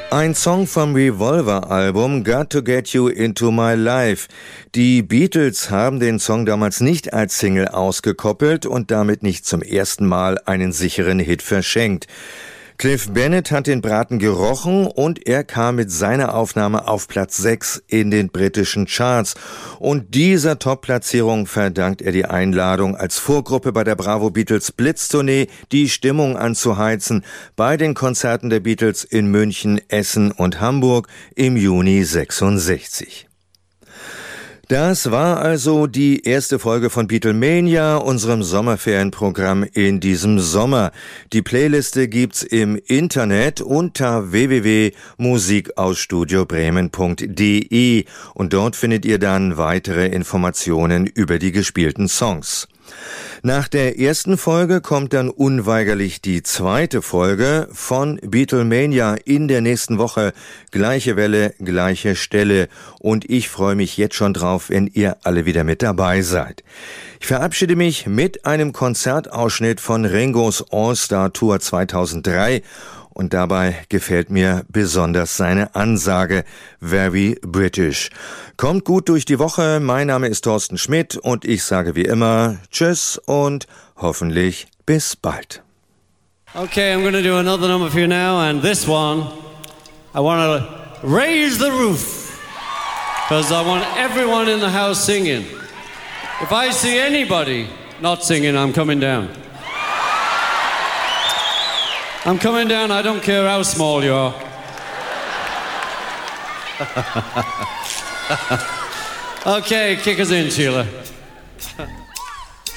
Ein Song vom Revolver-Album Got to Get You Into My Life. Die Beatles haben den Song damals nicht als Single ausgekoppelt und damit nicht zum ersten Mal einen sicheren Hit verschenkt. Cliff Bennett hat den Braten gerochen und er kam mit seiner Aufnahme auf Platz 6 in den britischen Charts. Und dieser Top-Platzierung verdankt er die Einladung, als Vorgruppe bei der Bravo Beatles Blitztournee die Stimmung anzuheizen bei den Konzerten der Beatles in München, Essen und Hamburg im Juni 66. Das war also die erste Folge von Beatlemania, unserem Sommerferienprogramm in diesem Sommer. Die Playliste gibt's im Internet unter www.musikausstudiobremen.de und dort findet ihr dann weitere Informationen über die gespielten Songs. Nach der ersten Folge kommt dann unweigerlich die zweite Folge von Beatlemania in der nächsten Woche. Gleiche Welle, gleiche Stelle. Und ich freue mich jetzt schon drauf, wenn ihr alle wieder mit dabei seid. Ich verabschiede mich mit einem Konzertausschnitt von Ringos All-Star Tour 2003. Und dabei gefällt mir besonders seine Ansage, very British. Kommt gut durch die Woche, mein Name ist Thorsten Schmidt und ich sage wie immer Tschüss und hoffentlich bis bald. Okay, I'm going to do another number for you now, and this one, I want to raise the roof, because I want everyone in the house singing. If I see anybody not singing, I'm coming down. I'm coming down, I don't care how small you are. Okay, kick us in, Sheila.